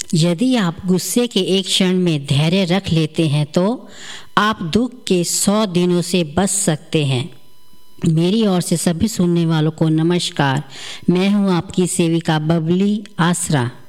यदि आप गुस्से के एक क्षण में धैर्य रख लेते हैं तो आप दुख के 100 दिनों से बच सकते हैं। मेरी ओर से सभी सुनने वालों को नमस्कार। मैं हूं आपकी सेविका बबली आसरा।